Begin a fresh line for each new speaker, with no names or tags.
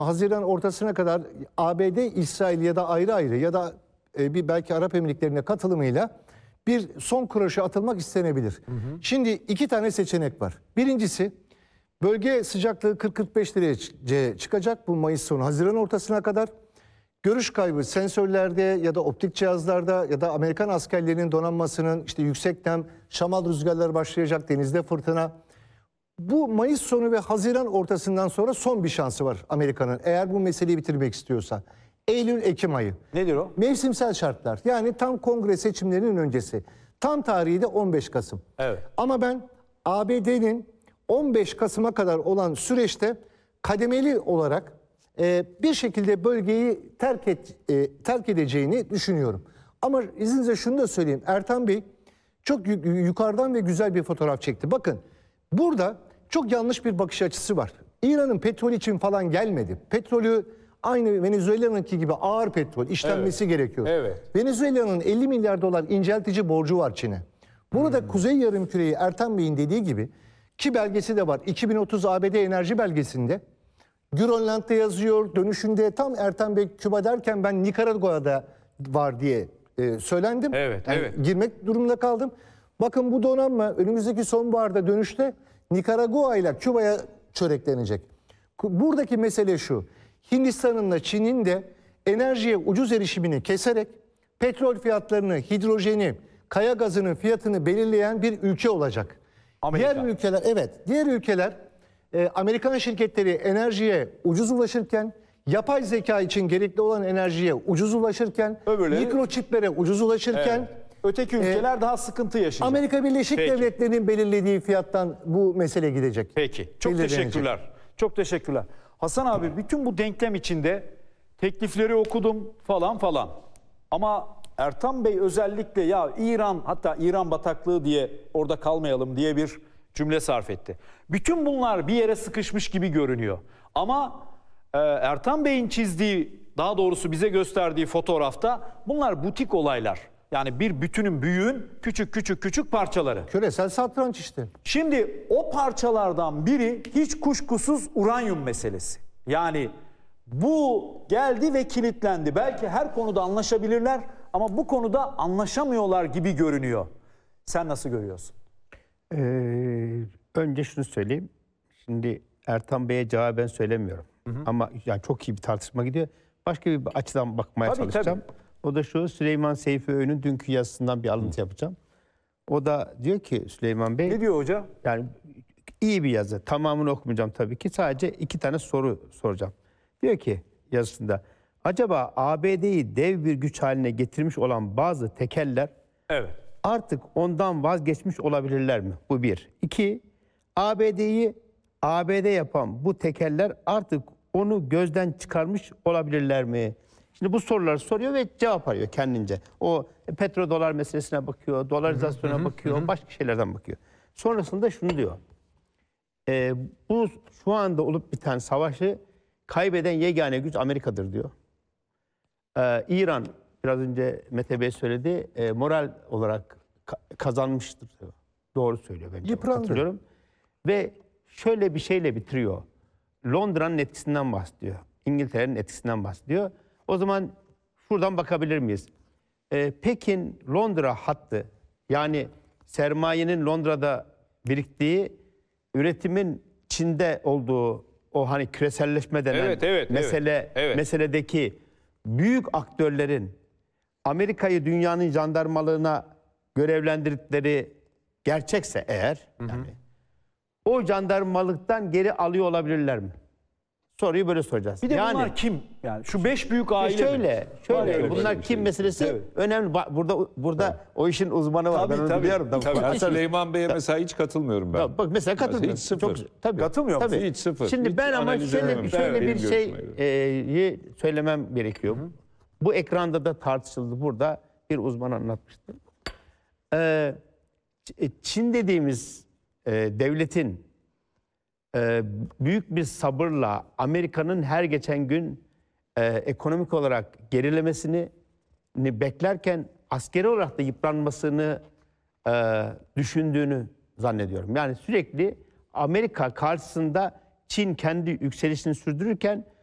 Haziran ortasına kadar ABD, İsrail ya da ayrı ayrı ya da bir belki Arap Emirlikleri'ne katılımıyla bir son kroşe atılmak istenebilir. Şimdi iki tane seçenek var. Birincisi, bölge sıcaklığı 40-45 dereceye çıkacak bu Mayıs sonu Haziran ortasına kadar. Görüş kaybı sensörlerde ya da optik cihazlarda ya da Amerikan askerlerinin donanmasının işte yüksek nem, şamal rüzgarları başlayacak, denizde fırtına. Bu Mayıs sonu ve Haziran ortasından sonra son bir şansı var Amerika'nın, eğer bu meseleyi bitirmek istiyorsa. Eylül-Ekim ayı.
Nedir o?
Mevsimsel şartlar. Yani tam kongre seçimlerinin öncesi. Tam tarihi de 15 Kasım.
Evet.
Ama ben ABD'nin 15 Kasım'a kadar olan süreçte kademeli olarak bir şekilde bölgeyi terk edeceğini düşünüyorum. Ama izninizle şunu da söyleyeyim. Ertan Bey çok yukarıdan ve güzel bir fotoğraf çekti. Bakın burada çok yanlış bir bakış açısı var. İran'ın petrol için falan gelmedi. Petrolü aynı Venezuela'nınki gibi ağır petrol işlenmesi gerekiyor.
Evet.
Venezuela'nın 50 milyar dolar inceltici borcu var Çin'e. Burada Kuzey Yarımküre'yi Ertan Bey'in dediği gibi, ki belgesi de var. 2030 ABD enerji belgesinde Grönland'da yazıyor. Dönüşünde tam Ertan Bey Küba derken ben Nikaragua'da var diye söylendim.
Evet,
Yani
evet.
girmek durumunda kaldım. Bakın bu donanma önümüzdeki sonbaharda dönüşte Nikaragua ile Küba'ya çöreklenecek. Buradaki mesele şu. Hindistan'ın da Çin'in de enerjiye ucuz erişimini keserek petrol fiyatlarını, hidrojeni, kaya gazının fiyatını belirleyen bir ülke olacak.
Amerika.
Diğer ülkeler, evet, diğer ülkeler Amerikan şirketleri enerjiye ucuz ulaşırken, yapay zeka için gerekli olan enerjiye ucuz ulaşırken,
Öbürleri-
mikroçiplere ucuz ulaşırken,
Evet. Öteki ülkeler daha sıkıntı yaşayacak.
Amerika Birleşik
Peki.
Devletleri'nin belirlediği fiyattan bu mesele gidecek.
Peki. Çok
Belirlenecek.
teşekkürler. Çok teşekkürler. Hasan abi, bütün bu denklem içinde teklifleri okudum falan falan. Ama Ertan Bey özellikle ya İran, hatta İran bataklığı diye orada kalmayalım diye bir cümle sarf etti. Bütün bunlar bir yere sıkışmış gibi görünüyor. Ama Ertan Bey'in çizdiği, daha doğrusu bize gösterdiği fotoğrafta bunlar butik olaylar. Yani bir bütünün, büyüğün küçük küçük küçük parçaları.
Küresel satranç işte.
Şimdi o parçalardan biri hiç kuşkusuz uranyum meselesi. Yani bu geldi ve kilitlendi. Belki her konuda anlaşabilirler ama bu konuda anlaşamıyorlar gibi görünüyor. Sen nasıl görüyorsun?
Önce şunu söyleyeyim. Şimdi Ertan Bey'e cevaben söylemiyorum. Ama yani çok iyi bir tartışma gidiyor. Başka bir açıdan bakmaya
Tabii,
çalışacağım. O da şu: Süleyman Seyfi Öğün'ün dünkü yazısından bir alıntı yapacağım. O da diyor ki Süleyman Bey,
Ne diyor hoca?
yani iyi bir yazı. Tamamını okumayacağım tabii ki. Sadece 2 tane soru soracağım. Diyor ki yazısında, acaba ABD'yi dev bir güç haline getirmiş olan bazı tekeller
Evet.
artık ondan vazgeçmiş olabilirler mi? Bu bir. 2, ABD'yi ABD yapan bu tekeller artık onu gözden çıkarmış olabilirler mi? Şimdi bu soruları soruyor ve cevap arıyor kendince. O petrodolar meselesine bakıyor, dolarizasyona bakıyor, başka şeylerden bakıyor. Sonrasında şunu diyor: bu şu anda olup biten savaşı kaybeden yegane güç Amerika'dır diyor. İran, biraz önce Mete Bey söyledi, moral olarak kazanmıştır diyor. Doğru söylüyor bence.
Yıprandı.
Katılıyorum. Ve şöyle bir şeyle bitiriyor. Londra'nın etkisinden bahsediyor. İngiltere'nin etkisinden bahsediyor. O zaman şuradan bakabilir miyiz? Pekin-Londra hattı, yani sermayenin Londra'da biriktiği, üretimin Çin'de olduğu o hani küreselleşme denen meseledeki büyük aktörlerin Amerika'yı dünyanın jandarmalığına görevlendirdikleri gerçekse eğer, yani o jandarmalıktan geri alıyor olabilirler mi? Soruyu böyle soracağız.
Bir de
yani,
bunlar kim? Yani şu 5 büyük aile mi?
şöyle bunlar
bir
kim
şey.
meselesi
Evet.
önemli. Burada o işin uzmanı var.
Tabii,
Ben onu
tabii.
biliyorum.
Ben Süleyman Bey'e mesela hiç katılmıyorum ben.
Ya bak mesela katılmıyorum.
Hiç sıfır.
Tabii.
Katılmıyor musun?
Hiç sıfır.
Şimdi
Hiç
ben ama
analiz
şöyle
edememiş.
bir
Benim
şeyi
görüşüme göre.
söylemem gerekiyor. Bu ekranda da tartışıldı. Burada bir uzman anlatmıştı. Çin dediğimiz devletin büyük bir sabırla Amerika'nın her geçen gün ekonomik olarak gerilemesini beklerken askeri olarak da yıpranmasını düşündüğünü zannediyorum. Yani sürekli Amerika karşısında Çin kendi yükselişini sürdürürken